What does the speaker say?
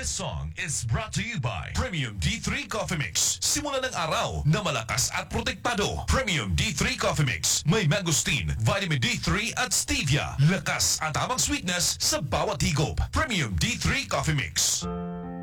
This song is brought to you by Premium D3 Coffee Mix. Simula ng araw na malakas at protektado. Premium D3 Coffee Mix. May mangosteen, vitamin D3 at stevia. Lakas at tamang sweetness sa bawat higop. Premium D3 Coffee Mix.